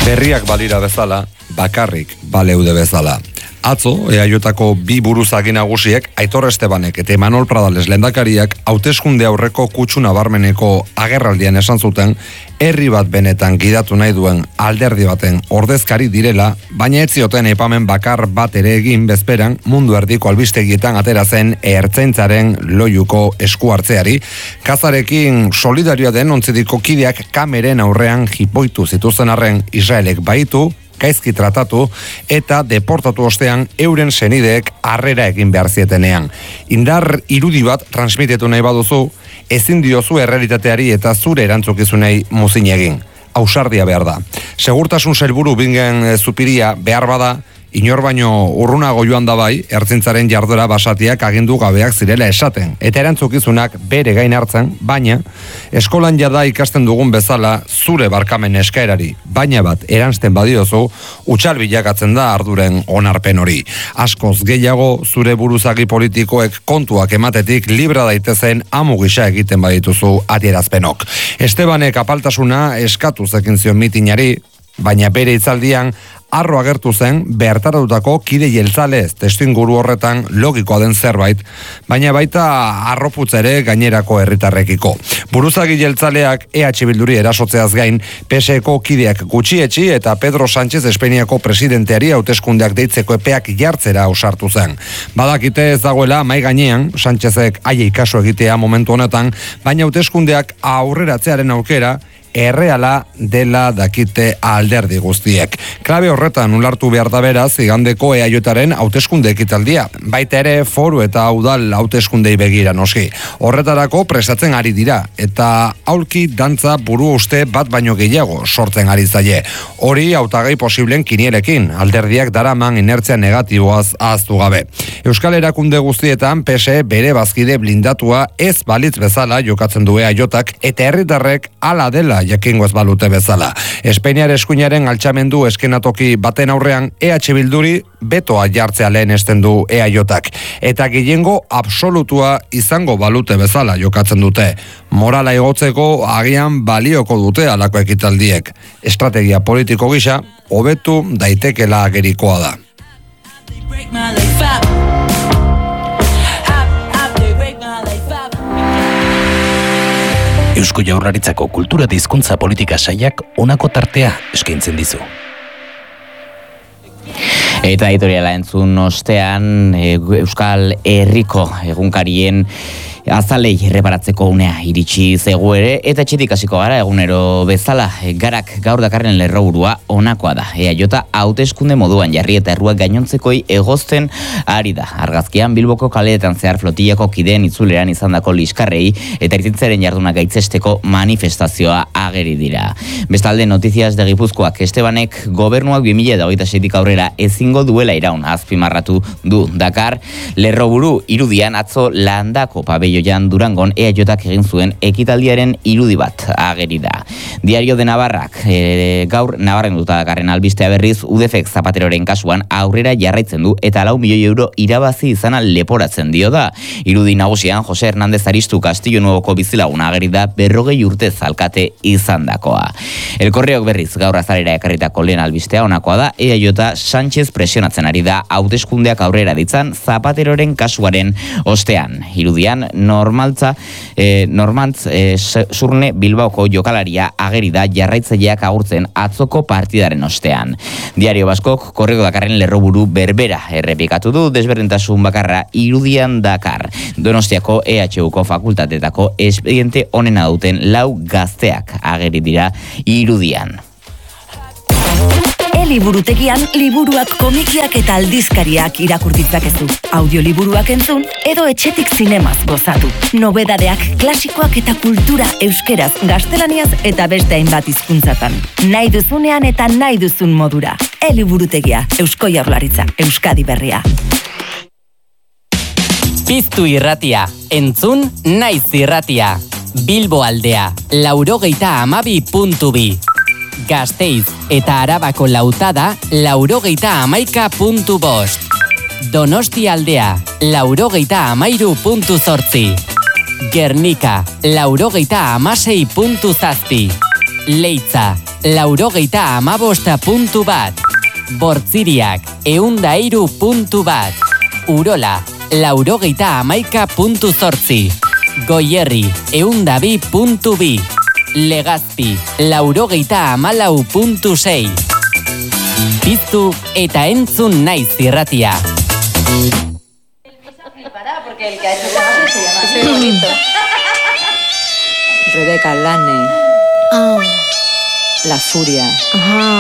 Berriak balira bezala, bakarrik baleude bezala. Atzo, EAJko bi buruzagi nagusiek, Aitor Estebanek eta Imanol Pradales lehendakariak hauteskunde aurreko kutsu nabarmeneko agerraldian esan zuten, herri bat benetan gidatu nahi duen alderdi baten ordezkari direla, baina ez zioten aipamen bakar bat ere egin bezperan mundu erdiko albistegietan atera zen ertzaintzaren loiuko esku hartzeari, Gazarekin solidarioa den ontzidiko kideak kameren aurrean jipoitu zituzen arren Israelek baitu, gaizki tratatu eta deportatu ostean euren senideek harrera egin behar zietenean. Indar irudi bat transmitetu nahi baduzu, ezin diozu errealitateari eta zure erantzukizunei muzin egin. Ausardia behar da. Segurtasun sailburu bingen zupiria behar bada, inor baino urrunago joan da bai, ertzaintzaren jarduera basatiak agindu gabeak zirela esaten. Eta erantzukizunak bere gain hartzen, baina eskolan jada ikasten dugun bezala zure barkamen eskaerari, baina bat eransten badiozu, utxal bilakatzen da arduren onarpen hori. Askoz gehiago zure buruzagi politikoek kontuak ematetik libra daitezen amu gisa egiten badituzu adierazpenok. Estebanek apaltasuna eskatu zekin zion mitinari, baina bere hitzaldian harro agertu zen bertaratutako kide jeltzalez testuinguru horretan logikoa den zerbait, baina baita harroputz ere gainerako herritarrekiko. Buruzagi jeltzaleak EH Bilduri erasotzeaz gain, PSeko kideak gutxietsi eta Pedro Sánchez Espainiako presidenteari hauteskundeak deitzeko epeak jartzera ausartu zen. Badakite ez dagoela mai gainean, Sánchezek haiei kasu egitea momentu honetan, baina hauteskundeak aurreratzearen aukera erreala dela dakite alderdi guztiek. Klabe horretan ulartu behar da beraz, igandeko EAJaren hauteskunde ekitaldia. Baita ere foru eta udal hauteskundei begira noski. Horretarako prestatzen ari dira, eta aulki dantza buru uste bat baino gehiago sortzen ari zaie. Hori hautagai posiblen kinielekin, alderdiak daraman inertzia negatiboaz ahaztu gabe. Euskal erakunde guztietan PSE bere bazkide blindatua ez balitz bezala jokatzen du EAJak, eta herritarrek hala dela jakingo ez balute bezala. Espainiar eskuinaren altxamendu eskenatoki baten aurrean EH Bilduri betoa jartzea lehenesten du EAJak. Eta gehiengo absolutua izango balute bezala jokatzen dute. Morala igotzeko agian balioko dute halako ekitaldiek. Estrategia politiko gisa, hobetu daitekela agerikoa da. Eusko Jaurlaritzako kultura eta hizkuntza politika sailak honako tartea eskaintzen dizu. Eta editoriala entzun ostean Euskal Herriko egunkarien azalei erreparatzeko unea iritsi zegu ere, eta etxetik hasiko gara egunero bezala. Garak gaur dakarren lerroburua honakoa da. EAJ hauteskunde moduan jarri eta erruak gainontzekoi egozten ari da. Argazkian Bilboko kaleetan zehar flotillako kideen itzuleran izandako liskarrei eta ertzaintzaren jarduna gaitzesteko manifestazioa ageri dira. Bestalde, Notizias de Gipuzkoak Estebanek gobernuak 2026tik aurrera ezingo duela iraun azpimarratu du. Dakar lerroburu irudian atzo Landako pabelloian Durangon EAJak egin zuen ekitaldiaren irudi bat ageri da. Diario de Navarrak gaur Navarren duta dakarren albistea berriz UDFek Zapateroren kasuan aurrera jarraitzen du eta 4 milioi euro irabazi izana leporatzen dio da. Irudi nagusian Jose Hernández Aristu Castillo Nuevoko bizilaguna ageri da 40 urte alkate izandakoa. El Correok berriz gaur azalera ekarritako lehen albistea honakoa da. EAJ Sánchez presionatzen ari da hauteskundeak aurrera ditzan Zapateroren kasuaren ostean. Irudian Normantz Surne Bilbaoko jokalaria ageri da jarraitzaileak agurtzen atzoko partidaren ostean. Diario Baskok Korrego Dakarren lerroburu berbera errepikatu du, desberdintasun bakarra irudian Dakar. Donostiako EHUko fakultatetako espediente onena duten 4 gazteak ageri dira irudian. Liburutegian liburuak, komikiak eta aldizkariak irakur ditzakezu. Audioliburuak entzun edo etxetik zinemaz gozatu. Nobedadeak, klasikoak eta kultura euskeraz, gaztelaniaz eta beste hainbat hizkuntzatan. Nahi duzunean eta nahi duzun modura. Liburutegia, Eusko Jaurlaritza, Euskadi Berria. Piztu irratia, entzun naiz irratia. Bilbo aldea, 92.2. Gasteiz eta Arabako lautada 91.5. Donosti aldea 93.8. Gernika 96.7. Leitza laurogeita15.1. Bortziriak 103.1. Urola 91.8. Goierri 102.2. Legazpi 94.6. Piztu eta entzun naiz irratia. Porque el que ha hecho se llama muy bonito. Rebeca Lane. La furia. Ajá.